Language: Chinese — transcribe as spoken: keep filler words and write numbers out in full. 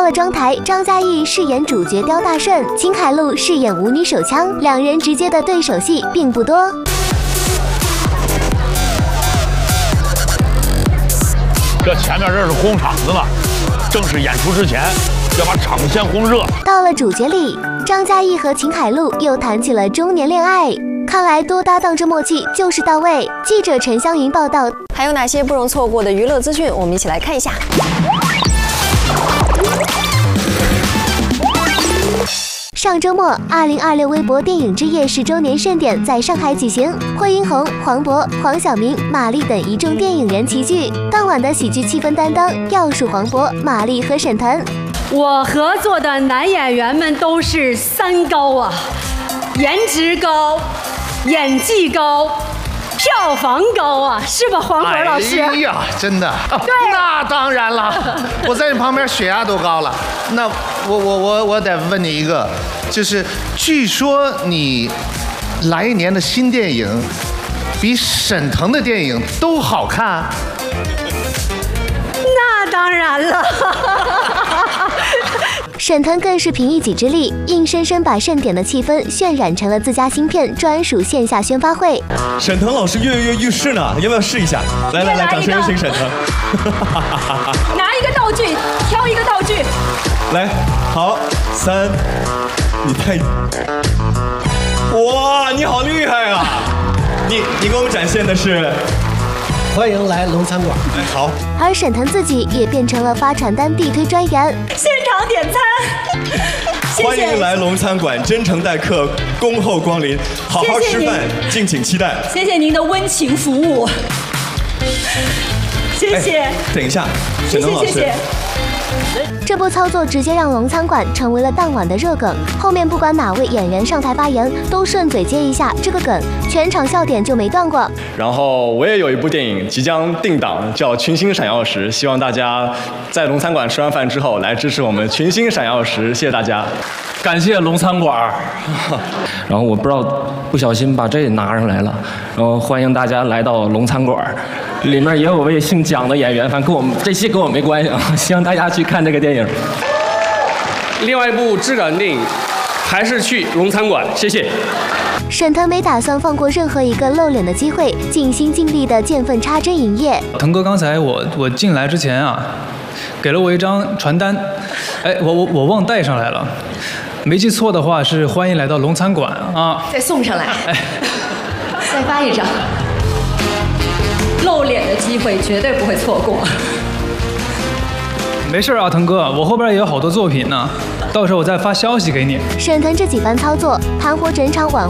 了妆台，张嘉译饰演主角刁大顺，秦凯璐饰演舞女手枪，两人直接的对手戏并不多。 这前面这是轰场子了，正式演出之前要把场先轰热。 到了主角里，张嘉译和秦凯璐又谈起了中年恋爱。看来多搭档这默契就是到位。记者陈香云报道。 还有哪些不容错过的娱乐资讯？我们一起来看一下。 上周末，二零二六微博电影之夜十周年盛典在上海举行，惠英红、黄渤、黄晓明、马丽等一众电影人齐聚。当晚的喜剧气氛担当要数黄渤、马丽和沈腾。 我合作的男演员们都是三高啊，颜值高，演技高，票房高啊，是吧，黄渤老师？ 哎呀，真的，对，那当然了，我在你旁边血压都高了。那我我我我得问你一个，就是据说你来年的新电影比沈腾的电影都好看。 那当然了。 沈腾更是凭一己之力，硬生生把盛典的气氛渲染成了自家新片专属线下宣发会。 沈腾老师跃跃欲试呢，要不要试一下？来来来，掌声有请沈腾。 拿一个道具，挑一个道具。 来，好，三，你太，哇，你好厉害啊！你你给我们展现的是。 欢迎来龙餐馆。 哎，好。 而沈腾自己也变成了发传单地推专员， 现场点餐。谢谢欢迎来龙餐馆，真诚待客，恭候光临，好好吃饭，敬请期待。 谢谢您的温情服务。谢谢。 哎、等一下，沈腾老师。谢谢谢谢。 这波操作直接让龙餐馆成为了当晚的热梗，后面不管哪位演员上台发言，都顺嘴接一下这个梗，全场笑点就没断过。 然后我也有一部电影即将定档，叫《群星闪耀时》，希望大家在龙餐馆吃完饭之后来支持我们《群星闪耀时》，谢谢大家， 感谢龙餐馆。然后我不知道不小心把这拿上来了，然后欢迎大家来到龙餐馆。里面也有位姓蒋的演员，反正跟我们这期跟我没关系啊，希望大家去看这个电影。 另外一部质感电影，还是去龙餐馆，谢谢。 沈腾没打算放过任何一个露脸的机会，尽心尽力的见缝插针营业。 腾哥，刚才我我进来之前啊，给了我一张传单，哎，我我我忘带上来了，没记错的话是欢迎来到龙餐馆啊。 再送上来，哎，再发一张。露脸的机会绝对不会错过。 没事啊，腾哥，我后边也有好多作品呢，到时候我再发消息给你。 沈腾这几番操作，盘活整场晚